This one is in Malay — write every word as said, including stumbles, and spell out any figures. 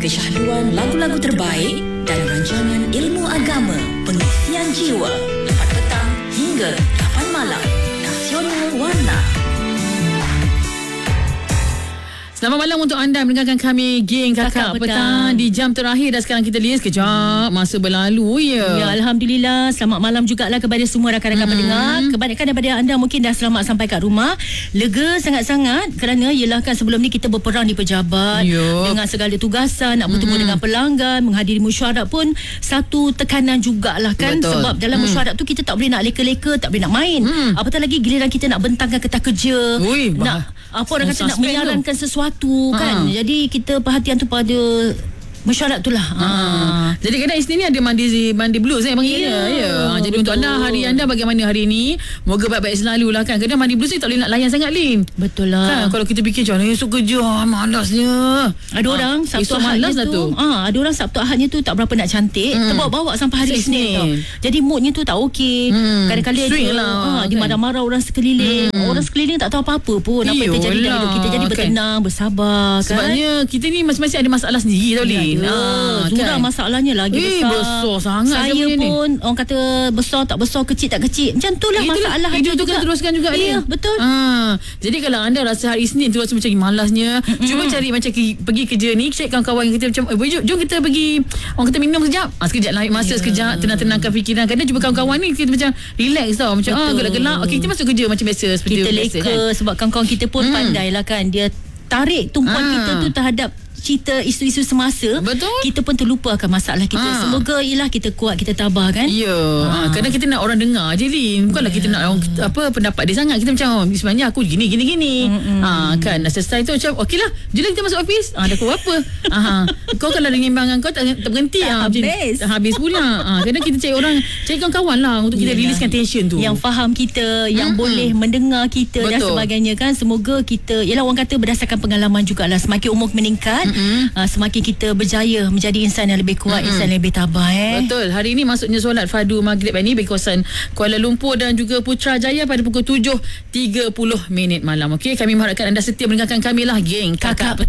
Kesyahduan lagu-lagu terbaik dan rancangan ilmu agama, pengisian jiwa, empat petang hingga lapan malam. Nasional Warna. Selamat malam untuk anda mendengarkan kami geng Kakak, Kakak Petang. Petang di jam terakhir dah sekarang kita lihat sekejap masa berlalu ya. Ya, Alhamdulillah. Selamat malam jugalah kepada semua rakan-rakan hmm. pendengar. Kebanyakan daripada anda mungkin dah selamat sampai kat rumah. Lega sangat-sangat kerana ialah kan sebelum ni kita berperang di pejabat Yo. dengan segala tugasan, nak bertemu hmm. dengan pelanggan, menghadiri mesyuarat pun satu tekanan jugalah kan. Betul. Sebab dalam hmm. mesyuarat tu kita tak boleh nak leka-leka, tak boleh nak main. Hmm. Apatah lagi giliran kita nak bentangkan kertas kerja. Ui, nak bah. apa orang kata nak menyarankan sesuatu tu kan. Ha. Jadi kita perhatian tu pada mesyuarat tu lah. Ha. Ha. Jadi kadang Isnin ni ada mandi mandi blues saya panggilnya. Yeah. Ya. Ha. Jadi betul. Untuk anda hari anda bagaimana hari ni? Moga baik-baik selalu lah kan. Kadang mandi blues ni tak boleh nak layan sangat Lin. Betul lah. Kan kalau kita fikir macam mana esok kerja malasnya. Ada ha. orang Sabtu Ahadnya tu, tu. Ha, ada orang Sabtu Ahadnya tu tak berapa nak cantik, hmm. terbawa-bawa sampai hari Isnin tau. Jadi moodnya tu tak okey. Hmm. Kadang-kadang dia lah, ha, kan. dia marah-marah orang sekeliling. Hmm. Orang sekeliling tak tahu apa-apa pun apa yang terjadi dalam hidup kita. Jadi kan. bertenang, bersabar kan. Sebabnya kita ni masing-masing ada masalah sendiri tau Lin. Sudah kan? Masalahnya lagi eh, besar. besar sangat. Saya pun ni. orang kata besar tak besar, kecil tak kecil. Macam tu lah masalah hidup tu kena teruskan juga. Ya, betul. Ha, jadi kalau anda rasa hari Isnin tu rasa macam malasnya, mm-hmm. cuba cari macam ke, pergi kerja ni, cek kawan-kawan kita macam, eh, jom, jom kita pergi, orang kata minum sekejap. Ha, sekejap lah masa, yeah. sekejap tenang-tenangkan fikiran. Kadang jumpa kawan-kawan ni kita macam relax tau. Macam ah, gelak-gelak. Okey, kita masuk kerja macam biasa. Seperti kita leka kan? Sebab kawan-kawan kita pun hmm. pandai lah kan. Dia tarik tumpuan ah. kita tu terhadap cerita isu-isu semasa. Betul. Kita pun terlupa akan masalah kita. Ha. Semoga ialah kita kuat, kita tabah kan. Ya. Ha. Kadang kita nak orang dengar je Lin. Bukanlah yeah. kita nak orang apa pendapat dia sangat. Kita macam oh, sebenarnya aku gini gini gini. Mm-hmm. Ha kan dah selesai tu macam okeylah. Jom kita masuk office. Ha dah kau apa? Ha. Kau kalau ada nyimbangan kau tak, tak berhenti ah ha, habis. Macam, habis pula. Ha kadang kita cari orang, cari kawan-kawan lah untuk kita releasekan tension tu. Yang faham kita, yang mm-hmm. boleh mendengar kita. Betul. Dan sebagainya kan. Semoga kita ialah orang kata berdasarkan pengalaman jugalah, semakin umur meningkat, mm-hmm. uh, semakin kita berjaya menjadi insan yang lebih kuat, mm-hmm. insan yang lebih tabah eh. Betul. Hari ini maksudnya solat fardu maghrib ini di kawasan Kuala Lumpur dan juga Putrajaya pada pukul tujuh tiga puluh minit malam. Okey, kami mengharapkan anda setia mendengarkan kami lah geng Kakak Petang.